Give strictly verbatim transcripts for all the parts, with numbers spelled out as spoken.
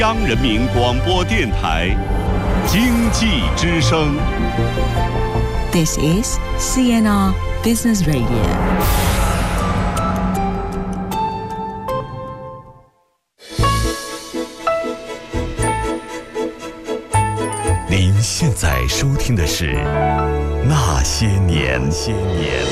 央人民广播电台经济之声。 This is C N R Business Radio。 您现在收听的是《那些年》。些年。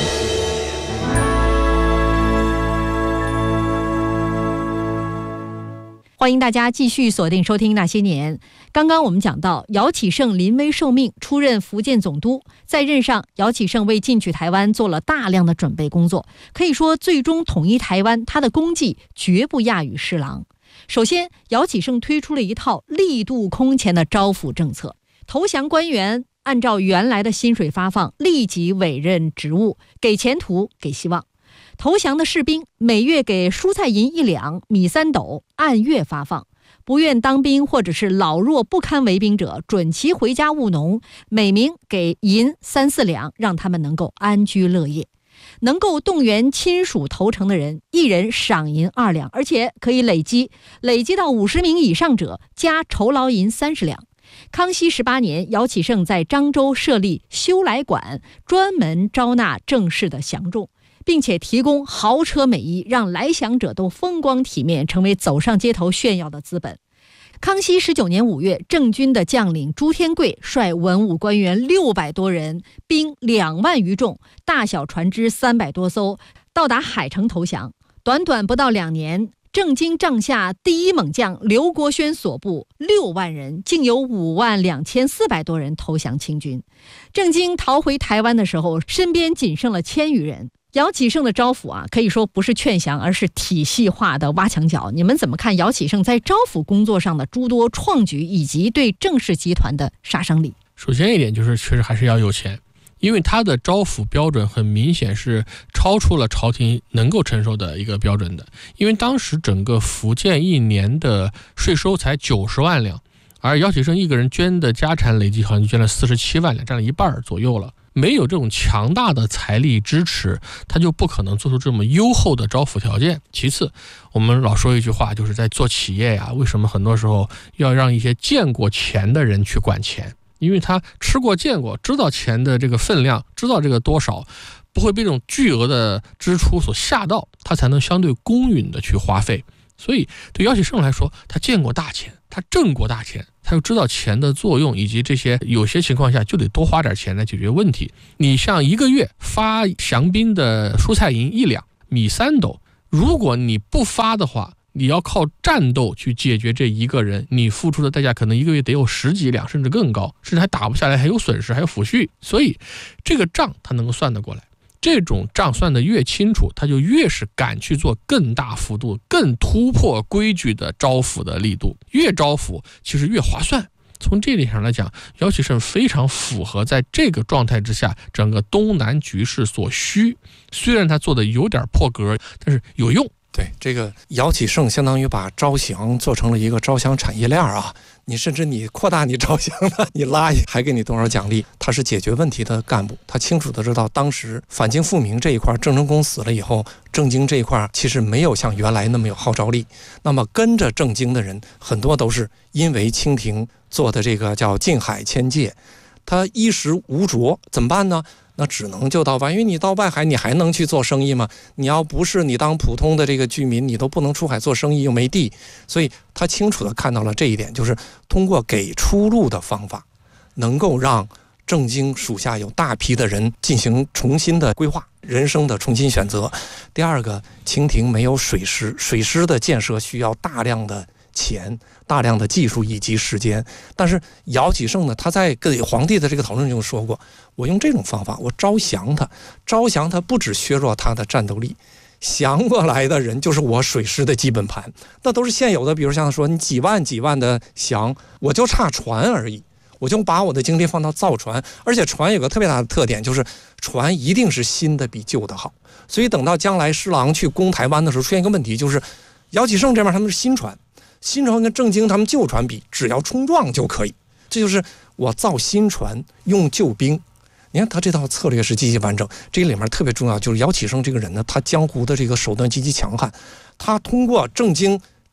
欢迎大家继续锁定收听《那些年》。刚刚我们讲到，姚启圣临危受命，出任福建总督。在任上，姚启圣为进取台湾做了大量的准备工作，可以说最终统一台湾，他的功绩绝不亚于施琅。首先，姚启圣推出了一套力度空前的招抚政策，投降官员按照原来的薪水发放，立即委任职务，给前途，给希望。投降的士兵每月给蔬菜银一两，米三斗，按月发放。不愿当兵或者是老弱不堪为兵者，准其回家务农，每名给银三四两，让他们能够安居乐业。能够动员亲属投诚的人，一人赏银二两，而且可以累积，累积到五十名以上者，加酬劳银三十两。康熙十八年，姚启圣在漳州设立修来馆，专门招纳正式的降众，并且提供豪车美衣，让来降者都风光体面，成为走上街头炫耀的资本。康熙十九年五月，郑军的将领朱天贵率文武官员六百多人，兵两万余众，大小船只三百多艘，到达海城投降。短短不到两年，郑经帐下第一猛将刘国轩所部六万人，竟有五万两千四百多人投降清军。郑经逃回台湾的时候，身边仅剩了千余人。姚启圣的招抚啊，可以说不是劝降，而是体系化的挖墙脚。你们怎么看姚启圣在招抚工作上的诸多创举，以及对郑氏集团的杀伤力？ 首先一点就是，确实还是要有钱，因为他的招抚标准很明显是超出了朝廷能够承受的一个标准的。因为当时整个福建一年的税收才九十万两，而姚启圣一个人捐的家产累计好像就捐了四十七万两，占了一半左右了。没有这种强大的财力支持，他就不可能做出这么优厚的招抚条件。其次，我们老说一句话，就是在做企业呀，为什么很多时候要让一些见过钱的人去管钱？因为他吃过见过，知道钱的这个分量，知道这个多少，不会被这种巨额的支出所吓到，他才能相对公允的去花费。所以对姚启圣来说，他见过大钱，他挣过大钱，他又知道钱的作用，以及这些有些情况下就得多花点钱来解决问题。你像一个月发降兵的蔬菜银一两，米三斗，如果你不发的话，你要靠战斗去解决这一个人，你付出的代价可能一个月得有十几两，甚至更高，甚至还打不下来，还有损失，还有抚恤。所以这个账他能够算得过来。这种账算得越清楚，他就越是敢去做更大幅度、更突破规矩的招抚的力度，越招抚其实越划算。从这点上来讲，姚启圣非常符合在这个状态之下整个东南局势所需。虽然他做的有点破格，但是有用。 对，这个姚启圣相当于把招降做成了一个招降产业链啊！你甚至你扩大你招降的，你拉还给你多少奖励？他是解决问题的干部，他清楚的知道当时反清复明这一块，郑成功死了以后，郑经这一块其实没有像原来那么有号召力。那么跟着郑经的人很多都是因为清廷做的这个叫禁海迁界，他衣食无着，怎么办呢？那只能就到外，因为你到外海你还能去做生意吗？你要不是你当普通的这个居民，你都不能出海做生意，又没地。所以他清楚地看到了这一点，就是通过给出路的方法，能够让郑经属下有大批的人进行重新的规划，人生的重新选择。第二个，清廷没有水师，水师的建设需要大量的钱、大量的技术以及时间。但是姚启圣呢，他在跟皇帝的这个讨论中说过，我用这种方法，我招降他，招降他不只削弱他的战斗力，降过来的人就是我水师的基本盘，那都是现有的。比如像说你几万几万的降，我就差船而已，我就把我的精力放到造船，而且船有个特别大的特点，就是船一定是新的比旧的好。所以等到将来施琅去攻台湾的时候，出现一个问题，就是姚启圣这边他们是新船，新船跟郑经他们旧船比，只要冲撞就可以。这就是我造新船用旧兵。你看他这套策略是极其完整，这里面特别重要，就是姚启圣这个人呢，他江湖的这个手段极其强悍，他通过郑经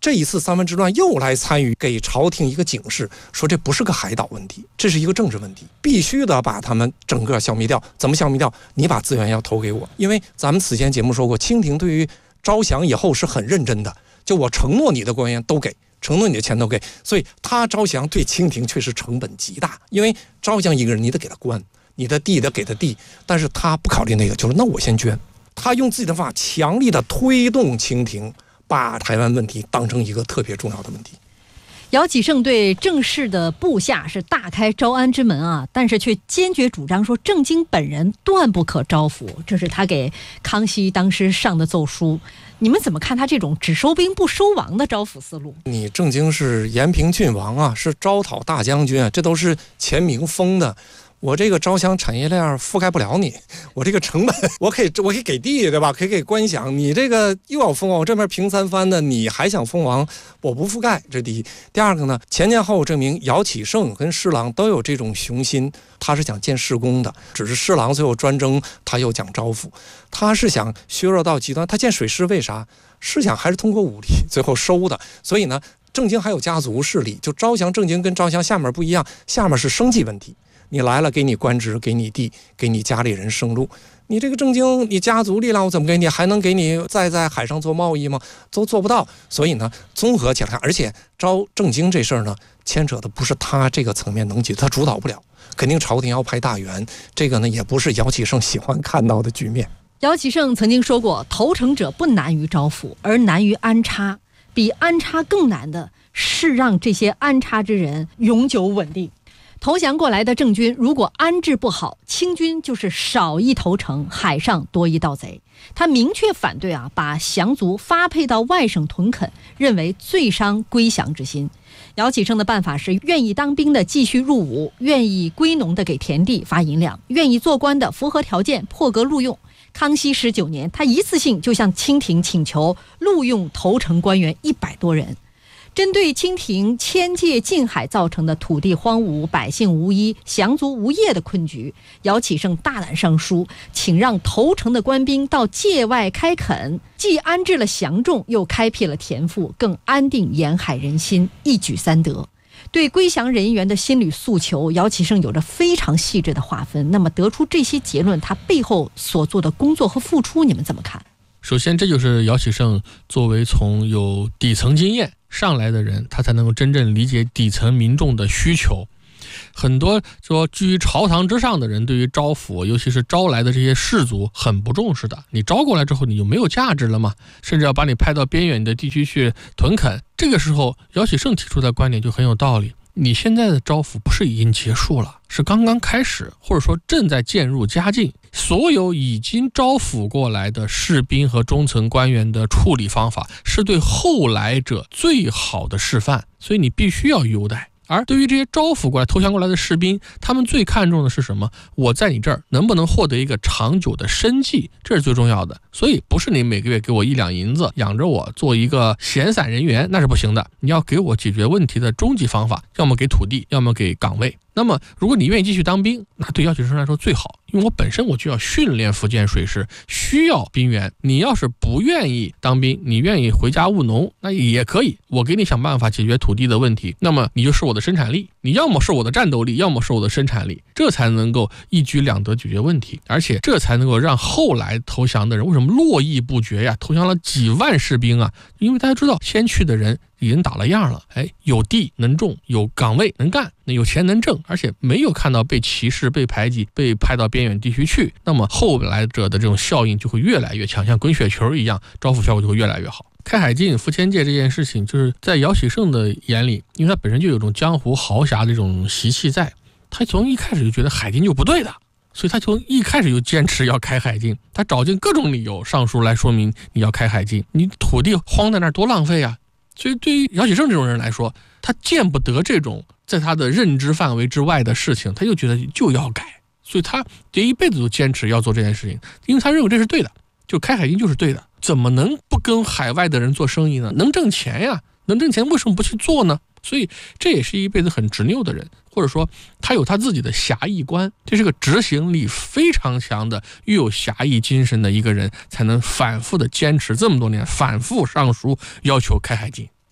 这一次三藩之乱又来参与，给朝廷一个警示，说这不是个海岛问题，这是一个政治问题，必须的把他们整个消灭掉。怎么消灭掉？你把资源要投给我，因为咱们此前节目说过，清廷对于招降以后是很认真的，就我承诺你的官员都给，承诺你的钱都给，所以他招降对清廷却是成本极大，因为招降一个人你得给他官，你的地得给他地，但是他不考虑那个，就是那我先捐。他用自己的方法强力的推动清廷把台湾问题当成一个特别重要的问题。 姚启圣对郑氏的部下是大开招安之门啊，但是却坚决主张说郑经本人断不可招抚，这是他给康熙当时上的奏书。你们怎么看他这种只收兵不收王的招抚思路？ 你郑经是延平郡王啊，是招讨大将军啊，这都是前明封的。我这个招降产业链覆盖不了你，我这个成本我可以我可以给地，对吧？可以给官饷，你这个又要封王，我这边平三藩的，你还想封王，我不覆盖，这第一。第二个呢，前前后后证明姚启圣跟施琅都有这种雄心，他是想建事功的，只是施琅最后专征，他又讲招抚，他是想削弱到极端。他建水师为啥？是想还是通过武力最后收的。所以呢，郑经还有家族势力，就招降郑经跟招降下面不一样，下面是生计问题。你来了，给你官职，给你地，给你家里人生路。你这个郑经，你家族力量我怎么给你？还能给你再在海上做贸易吗？都做不到。所以呢，综合起来看，而且招郑经这事儿呢，牵扯的不是他这个层面能解，他主导不了，肯定朝廷要派大员。这个呢，也不是姚启圣喜欢看到的局面。 姚启圣曾经说过，投诚者不难于招抚，而难于安插。比安插更难的是让这些安插之人永久稳定。投降过来的郑军如果安置不好，清军就是少一投诚，海上多一盗贼。他明确反对啊，把降卒发配到外省屯垦，认为最伤归降之心。姚启圣的办法是，愿意当兵的继续入伍，愿意归农的给田地发银两，愿意做官的符合条件破格录用。康熙十九年，他一次性就向清廷请求录用投诚官员一百多人。针对清廷迁界近海造成的土地荒芜、百姓无依、降卒无业的困局，姚启圣大胆上书，请让投诚的官兵到界外开垦，既安置了降众，又开辟了田赋，更安定沿海人心，一举三得。对归降人员的心理诉求，姚启圣有着非常细致的划分。那么得出这些结论，他背后所做的工作和付出，你们怎么看？ 首先，这就是姚启圣作为从有底层经验上来的人，他才能够真正理解底层民众的需求。很多说居于朝堂之上的人对于招抚，尤其是招来的这些士族很不重视的。你招过来之后，你就没有价值了吗？甚至要把你派到边远的地区去屯垦。这个时候，姚启圣提出的观点就很有道理。你现在的招抚不是已经结束了，是刚刚开始，或者说正在渐入佳境。所有已经招抚过来的士兵和中层官员的处理方法，是对后来者最好的示范，所以你必须要优待。而对于这些招抚过来、投降过来的士兵，他们最看重的是什么？我在你这儿能不能获得一个长久的生计，这是最重要的。所以不是你每个月给我一两银子养着我做一个闲散人员，那是不行的。你要给我解决问题的终极方法，要么给土地，要么给岗位。那么如果你愿意继续当兵，那对姚启圣来说最好，因为我本身我就要训练福建水师，需要兵员。你要是不愿意当兵，你愿意回家务农，那也可以，我给你想办法解决土地的问题，那么你就是我的生产力，你要么是我的战斗力，要么是我的生产力，这才能够一举两得解决问题，而且这才能够让后来投降的人为什么络绎不绝呀？投降了几万士兵啊，因为大家知道先去的人已经打了样了，哎，有地能种，有岗位能干，那有钱能挣，而且没有看到被歧视、被排挤、被派到边远地区去，那么后来者的这种效应就会越来越强，像滚雪球一样，招抚效果就会越来越好。开海禁、赴迁界这件事情，就是在姚启圣的眼里，因为他本身就有种江湖豪侠的这种习气在，他从一开始就觉得海禁就不对的，所以他从一开始就坚持要开海禁，他找尽各种理由上书来说明你要开海禁，你土地荒在那儿多浪费啊。所以对于姚启圣这种人来说，他见不得这种在他的认知范围之外的事情，他就觉得就要改，所以他这一辈子都坚持要做这件事情，因为他认为这是对的，就开海禁就是对的，怎么能不跟海外的人做生意呢？能挣钱呀，能挣钱为什么不去做呢？所以这也是一辈子很执拗的人，或者说他有他自己的侠义观，这是个执行力非常强的又有侠义精神的一个人，才能反复的坚持这么多年，反复上书要求开海禁。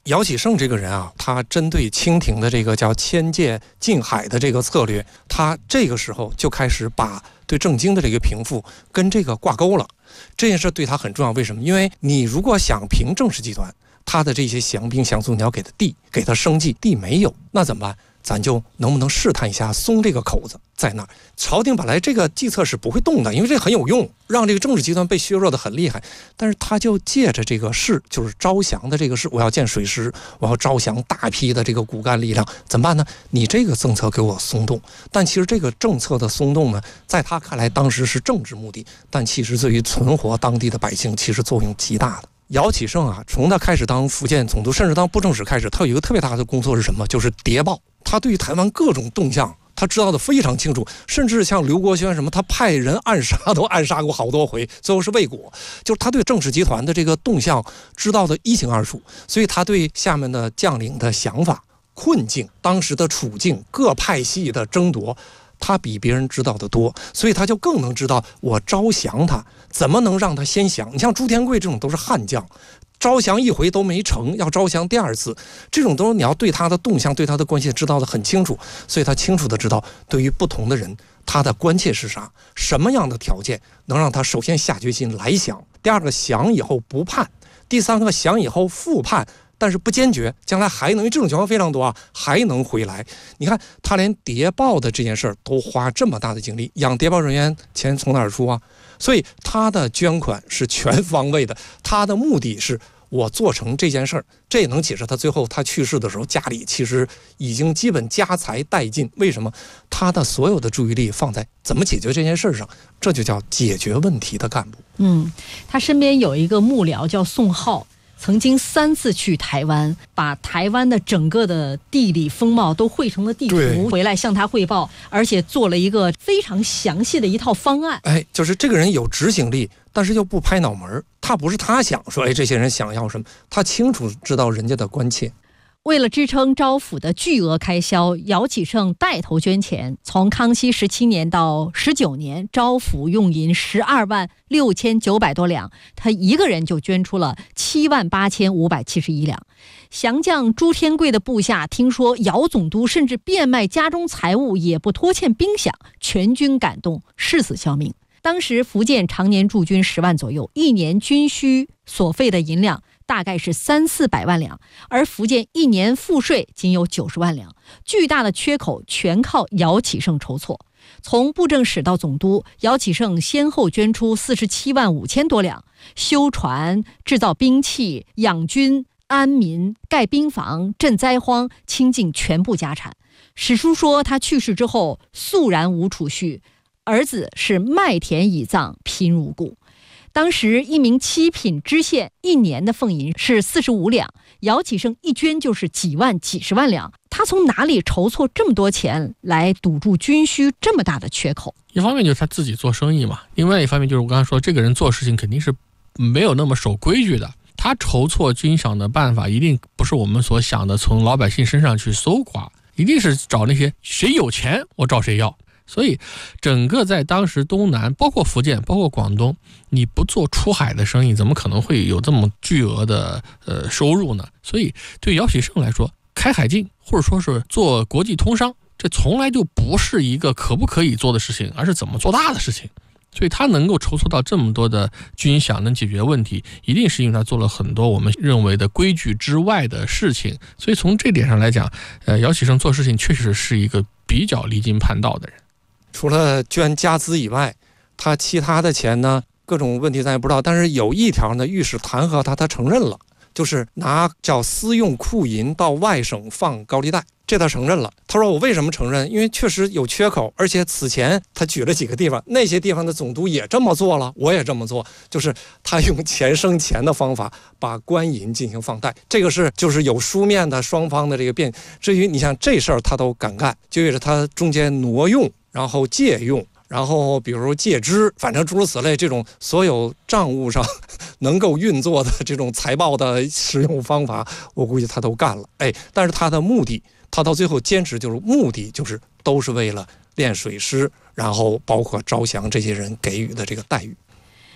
姚启圣这个人啊，他针对清廷的这个叫迁界禁海的这个策略，他这个时候就开始把对郑经的这个平复跟这个挂钩了。这件事对他很重要，为什么？因为你如果想平郑氏集团，他的这些降兵降卒，你要给他地，给他生计，地没有，那怎么办？咱就能不能试探一下，松这个口子在那儿？朝廷本来这个计策是不会动的，因为这很有用，让这个政治集团被削弱的很厉害。但是他就借着这个事，就是招降的这个事，我要建水师，我要招降大批的这个骨干力量，怎么办呢？你这个政策给我松动，但其实这个政策的松动呢，在他看来当时是政治目的，但其实对于存活当地的百姓，其实作用极大的。姚启圣啊，从他开始当福建总督，甚至当布政使开始，他有一个特别大的工作是什么？就是谍报。他对于台湾各种动向，他知道的非常清楚，甚至像刘国轩什么，他派人暗杀都暗杀过好多回，最后是未果。就是他对郑氏集团的这个动向知道的一清二楚，所以他对下面的将领的想法、困境、当时的处境、各派系的争夺，他比别人知道的多，所以他就更能知道我招降他怎么能让他先降。你像朱天贵这种都是悍将，招降一回都没成，要招降第二次，这种都是你要对他的动向、对他的关系知道的很清楚，所以他清楚的知道对于不同的人他的关切是啥，什么样的条件能让他首先下决心来降，第二个降以后不叛，第三个降以后复叛，但是不坚决，将来还能，因为这种情况非常多啊，还能回来。你看他连谍报的这件事儿都花这么大的精力，养谍报人员钱从哪儿出啊？所以他的捐款是全方位的，他的目的是我做成这件事儿，这也能解释他最后他去世的时候家里其实已经基本家财殆尽。为什么？他的所有的注意力放在怎么解决这件事上，这就叫解决问题的干部。 嗯，他身边有一个幕僚叫宋浩，曾经三次去台湾，把台湾的整个的地理风貌都绘成了地图，回来向他汇报，而且做了一个非常详细的一套方案。 哎，就是这个人有执行力，但是又不拍脑门，他不是他想说，哎，这些人想要什么，他清楚知道人家的关切。 为了支撑招府的巨额开销，姚启圣带头捐钱。从康熙十七年到十九年，招府用银十二万六千九百多两，他一个人就捐出了七万八千五百七十一两。降将朱天贵的部下听说姚总督甚至变卖家中财物，也不拖欠兵饷，全军感动，誓死效命。当时福建常年驻军十万左右，一年军需所费的银两大概是三四百万两，而福建一年赋税仅有九十万两，巨大的缺口全靠姚启圣筹措。从布政使到总督，姚启圣先后捐出四十七万五千多两，修船、制造兵器、养军、安民、盖兵房、赈灾荒，倾尽全部家产。史书说他去世之后肃然无储蓄，儿子是卖田以葬，贫如故。当时一名七品知县一年的俸银是四十五两，姚启圣一捐就是几万几十万两，他从哪里筹措这么多钱来堵住军需这么大的缺口？ 一方面就是他自己做生意嘛，另外一方面就是我刚才说，这个人做事情肯定是没有那么守规矩的，他筹措军饷的办法一定不是我们所想的从老百姓身上去搜刮，一定是找那些谁有钱我找谁要。所以整个在当时东南包括福建包括广东，你不做出海的生意怎么可能会有这么巨额的呃收入呢？所以对姚启圣来说，开海禁或者说是做国际通商，这从来就不是一个可不可以做的事情，而是怎么做大的事情。所以他能够筹措到这么多的军饷能解决问题，一定是因为他做了很多我们认为的规矩之外的事情。所以从这点上来讲，呃，姚启圣做事情确实是一个比较离经叛道的人。 除了捐家资以外，他其他的钱呢，各种问题咱也不知道，但是有一条呢，御史弹劾他，他承认了，就是拿叫私用库银到外省放高利贷，这他承认了。他说我为什么承认？因为确实有缺口，而且此前他举了几个地方，那些地方的总督也这么做了，我也这么做，就是他用钱生钱的方法把官银进行放贷，这个是就是有书面的双方的这个辩。至于你像这事儿他都敢干，就意味着他中间挪用，然后借用，然后比如借支，反正诸如此类，这种所有账务上能够运作的这种财报的使用方法，我估计他都干了。哎，但是他的目的，他到最后坚持就是目的就是都是为了练水师，然后包括招降这些人给予的这个待遇。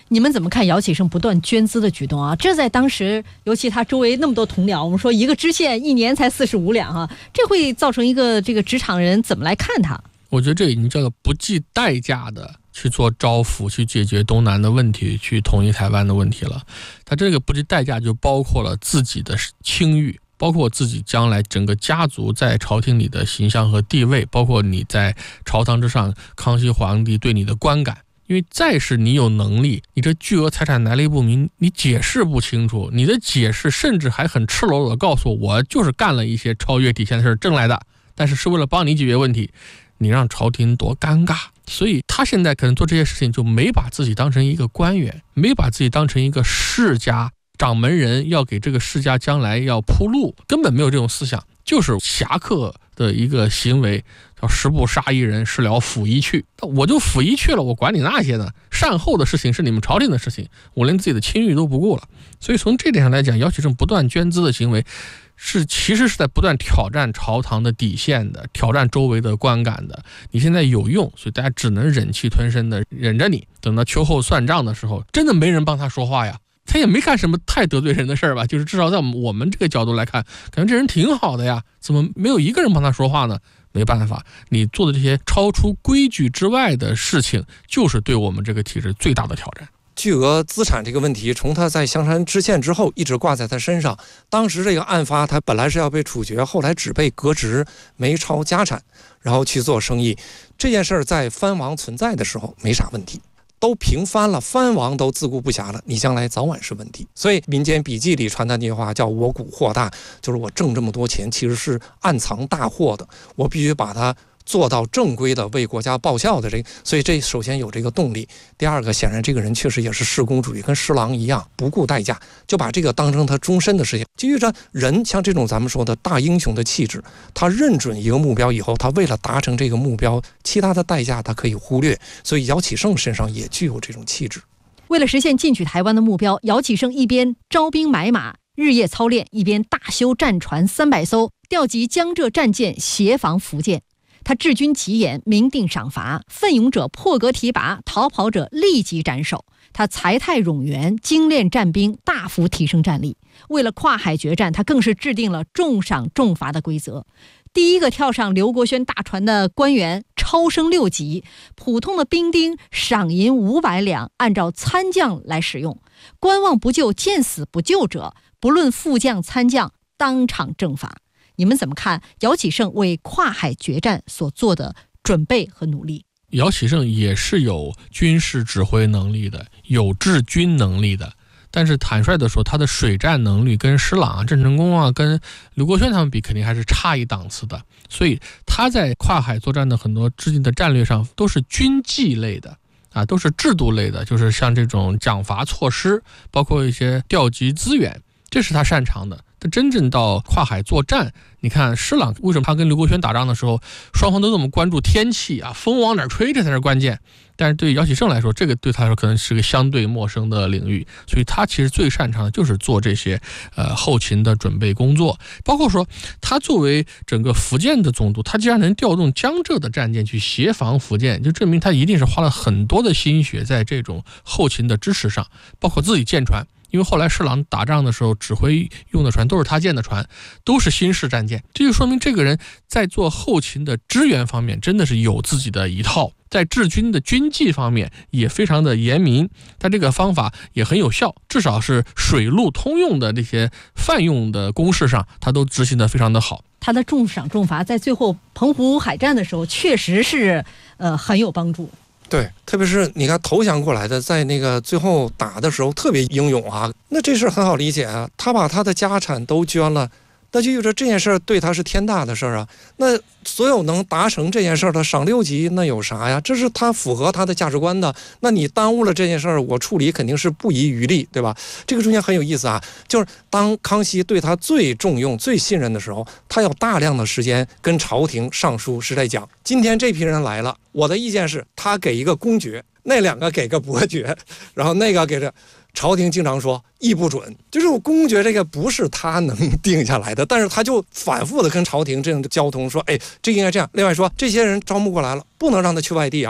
你们怎么看姚启圣不断捐资的举动啊？这在当时，尤其他周围那么多同僚，我们说一个知县一年才四十五两哈、啊，这会造成一个这个职场人怎么来看他？ 我觉得这已经叫做不计代价的去做招抚，去解决东南的问题，去统一台湾的问题了。他这个不计代价就包括了自己的清誉，包括自己将来整个家族在朝廷里的形象和地位，包括你在朝堂之上康熙皇帝对你的观感。因为再是你有能力，你这巨额财产来历不明，你解释不清楚，你的解释甚至还很赤裸裸的告诉我，我就是干了一些超越底线的事挣来的，但是是为了帮你解决问题，你让朝廷多尴尬。所以他现在可能做这些事情就没把自己当成一个官员，没把自己当成一个世家掌门人，要给这个世家将来要铺路，根本没有这种思想，就是侠客的一个行为，叫十步杀一人，事了拂衣去。我就拂衣去了，我管你那些呢？善后的事情是你们朝廷的事情，我连自己的清誉都不顾了。所以从这点上来讲，姚启圣不断捐资的行为，是其实是在不断挑战朝堂的底线的，挑战周围的观感的。你现在有用，所以大家只能忍气吞声的忍着你，等到秋后算账的时候，真的没人帮他说话呀。他也没干什么太得罪人的事儿吧，就是至少在我们这个角度来看，感觉这人挺好的呀，怎么没有一个人帮他说话呢？没办法，你做的这些超出规矩之外的事情，就是对我们这个体制最大的挑战。 巨额资产这个问题，从他在香山知县之后一直挂在他身上。当时这个案发，他本来是要被处决，后来只被革职，没抄家产，然后去做生意。这件事儿在藩王存在的时候没啥问题。都平藩了，藩王都自顾不暇了，你将来早晚是问题。所以民间笔记里传的那句话叫我古惑大，就是我挣这么多钱其实是暗藏大祸的，我必须把它做到正规的为国家报效的这个，所以这首先有这个动力。第二个，显然这个人确实也是恃公主义，跟施琅一样不顾代价，就把这个当成他终身的事情。基于着人像这种咱们说的大英雄的气质，他认准一个目标以后，他为了达成这个目标，其他的代价他可以忽略。所以姚启圣身上也具有这种气质。 为了实现进取台湾的目标，姚启圣一边招兵买马日夜操练，一边大修战船三百艘，调集江浙战舰协防福建。他治军急严，明定赏罚，奋勇者破格提拔，逃跑者立即斩首。他才泰冗员，精练战兵，大幅提升战力。为了跨海决战，他更是制定了重赏重罚的规则。第一个跳上刘国轩大船的官员超升六级，普通的兵丁赏银五百两，按照参将来使用。观望不救，见死不救者，不论副将参将，当场正罚。你们怎么看姚启圣为跨海决战所做的准备和努力？ 姚启圣也是有军事指挥能力的，有治军能力的，但是坦率的说，他的水战能力跟施琅啊、郑成功啊、跟刘国轩他们比，肯定还是差一档次的。所以他在跨海作战的很多制定的战略上，都是军纪类的啊，都是制度类的，就是像这种奖罚措施，包括一些调集资源，这是他擅长的。但真正到跨海作战，你看施琅为什么他跟刘国轩打仗的时候，双方都这么关注天气啊，风往哪吹，这才是关键。但是对于姚启圣来说，这个对他来说可能是个相对陌生的领域，所以他其实最擅长的就是做这些呃后勤的准备工作，包括说他作为整个福建的总督，他既然能调动江浙的战舰去协防福建，就证明他一定是花了很多的心血在这种后勤的支持上，包括自己建船。因为后来施琅打仗的时候，指挥用的船都是他建的船，都是新式战舰，这就说明这个人在做后勤的支援方面真的是有自己的一套，在治军的军纪方面也非常的严明，他这个方法也很有效，至少是水陆通用的这些泛用的公式上，他都执行的非常的好。 他的重赏重罚在最后澎湖海战的时候，确实是呃很有帮助。 对，特别是你看投降过来的，在那个最后打的时候特别英勇啊，那这事很好理解啊，他把他的家产都捐了，那就意味着这件事对他是天大的事儿啊。那所有能达成这件事的赏六级，那有啥呀？这是他符合他的价值观的。那你耽误了这件事儿，我处理肯定是不遗余力，对吧？这个中间很有意思啊，就是当康熙对他最重用、最信任的时候，他有大量的时间跟朝廷上书是在讲，今天这批人来了，我的意见是他给一个公爵，那两个给个伯爵，然后那个给这。朝廷经常说议不准，就是我公爵这个不是他能定下来的，但是他就反复的跟朝廷这样的交通说，哎，这应该这样。另外说，这些人招募过来了，不能让他去外地啊，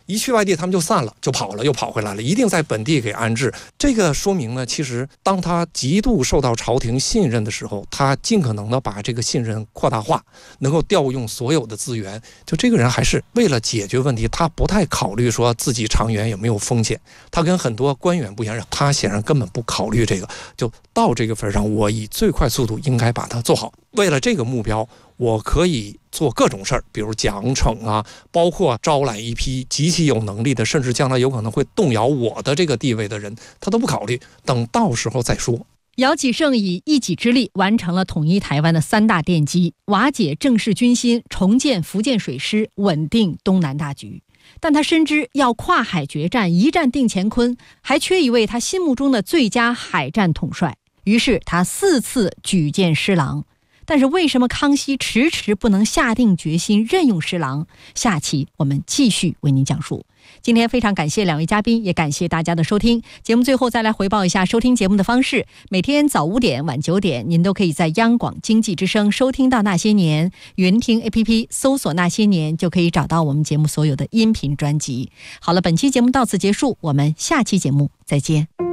一去外地他们就散了，就跑了，又跑回来了，一定在本地给安置。这个说明呢，其实当他极度受到朝廷信任的时候，他尽可能的把这个信任扩大化，能够调用所有的资源。就这个人还是为了解决问题，他不太考虑说自己长远有没有风险。他跟很多官员不一样，他显然根本不考虑这个，就到这个份上，我以最快速度应该把它做好。为了这个目标，我可以做各种事儿，比如奖惩啊，包括招揽一批极其有能力的，甚至将来有可能会动摇我的这个地位的人，他都不考虑，等到时候再说。 姚启圣以一己之力完成了统一台湾的三大奠基，瓦解郑氏军心，重建福建水师，稳定东南大局。但他深知要跨海决战，一战定乾坤，还缺一位他心目中的最佳海战统帅。于是他四次举荐施琅。但是为什么康熙迟迟不能下定决心任用施琅？下期我们继续为您讲述。今天非常感谢两位嘉宾，也感谢大家的收听。节目最后再来回报一下收听节目的方式：每天早五点、晚九点，您都可以在央广经济之声收听到《那些年》，云听 A P P 搜索《那些年》就可以找到我们节目所有的音频专辑。好了，本期节目到此结束，我们下期节目再见。